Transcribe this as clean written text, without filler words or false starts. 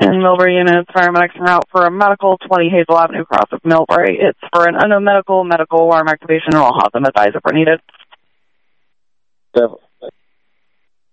In Millbrae units, paramedics en route for a medical 20 Hazel Avenue cross of Millbrae. It's for an unknown medical alarm activation, and I'll have them advise if we're needed.